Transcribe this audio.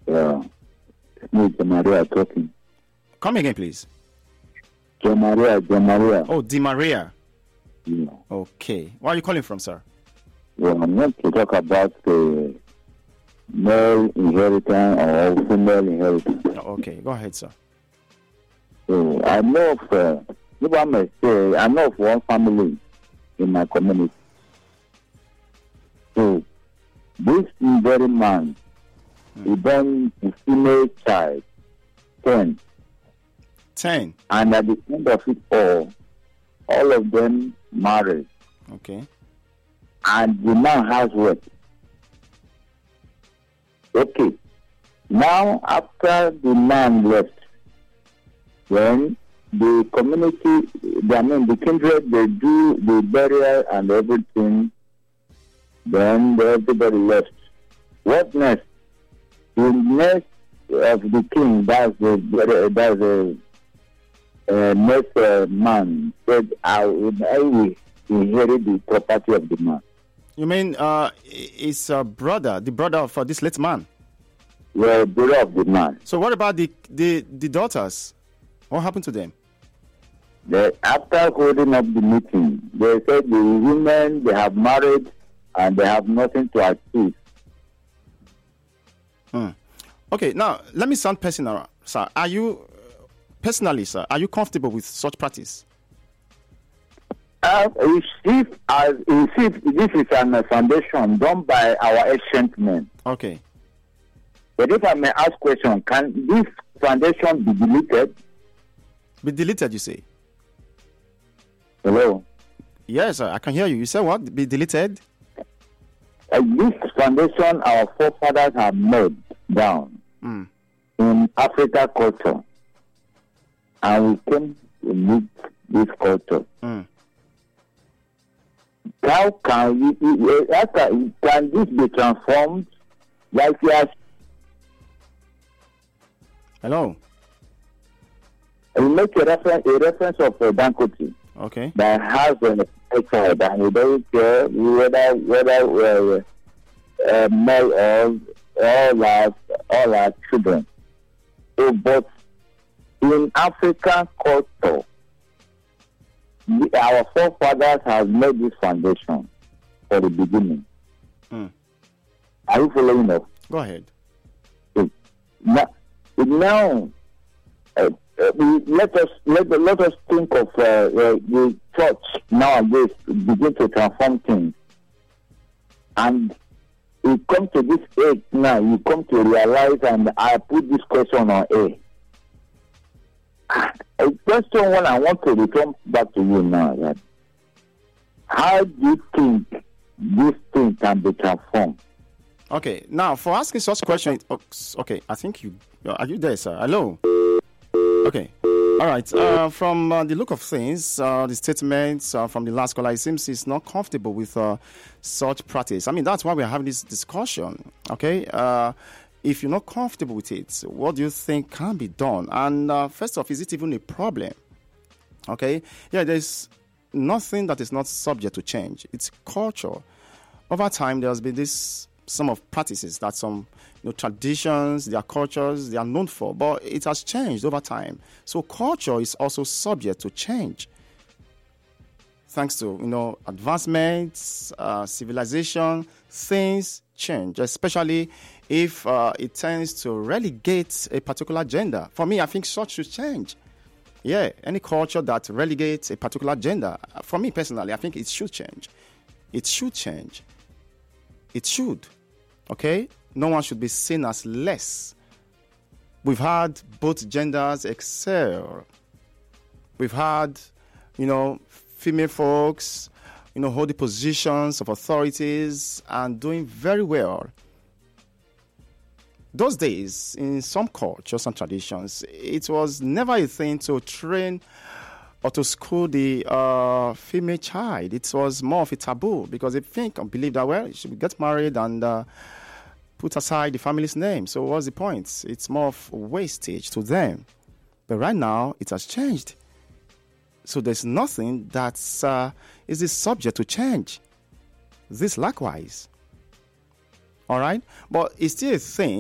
Yeah. Me, Maria talking. Come again, please. Maria. Oh, Di Maria. Yeah. Okay. Where are you calling from, sir? Well, I'm going to talk about the male inheritance or female inheritance. Okay, go ahead, sir. So I know of, if I may say, I know of one family in my community. So this very man, he born a female child, 10. 10. And at the end of it all of them married. Okay. And the man has what? Okay. Now, after the man left, then the community, the kindred, they do the burial and everything. Then everybody left. What next? The next of the king, that's the next man, said, I will inherit the property of the man. You mean it's the brother for this late man? Yeah, brother of the man. So what about the daughters? What happened to them? After holding up the meeting, they said the women, they have married and they have nothing to achieve. Okay, now let me sound personal, sir. Are you comfortable with such practice? If this is a foundation done by our ancient men. Okay. But if I may ask question, can this foundation be deleted? Be deleted, you say? Hello? Yes, sir, I can hear you. You said what? Be deleted? This foundation our forefathers have made down in Africa culture. And we came to meet this culture. How can this be transformed like yes? Hello? We make a reference of Dangote. Okay. That has an effect and we don't care whether male or all our children. So, but in African culture, our forefathers have made this foundation for the beginning. Are you following up? Go ahead. So, now let us think of the church nowadays begin to transform things, and you come to this age now. You come to realize, and I put this question on air. A question when I want to return back to you now. That how do you think this thing can be transformed? Okay, now for asking such question, okay, I think are you there, sir? Hello. Okay. All right. From the look of things, the statements from the last caller, it seems he's not comfortable with such practice. I mean, that's why we're having this discussion. Okay. If you're not comfortable with it, what do you think can be done? And first off, is it even a problem? Okay. Yeah, there's nothing that is not subject to change. It's culture. Over time, there's been some of practices that some traditions, their cultures, they are known for, but it has changed over time. So culture is also subject to change. Thanks to advancements, civilization, things change, especially if it tends to relegate a particular gender. For me, I think such should change. Yeah, any culture that relegates a particular gender, for me personally, I think it should change. It should change. It should. Okay? No one should be seen as less. We've had both genders excel. We've had, female folks, holding positions of authorities and doing very well. Those days, in some cultures and traditions, it was never a thing to train or to school the female child. It was more of a taboo because they think and believe that, she would get married and put aside the family's name. So what's the point? It's more of wastage to them. But right now, it has changed. So there's nothing that is subject to change. This likewise. All right? But it's still a thing